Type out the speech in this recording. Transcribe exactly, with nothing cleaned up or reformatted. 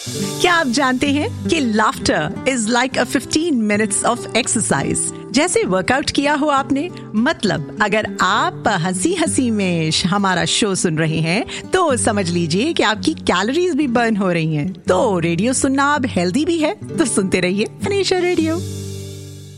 क्या आप जानते हैं कि laughter is like a fifteen minutes of exercise. जैसे वर्कआउट किया हो आपने, मतलब अगर आप हंसी हंसी में हमारा शो सुन रहे हैं तो समझ लीजिए कि आपकी कैलोरीज भी बर्न हो रही हैं। तो रेडियो सुनना अब हेल्दी भी है, तो सुनते रहिए फिनिशर रेडियो।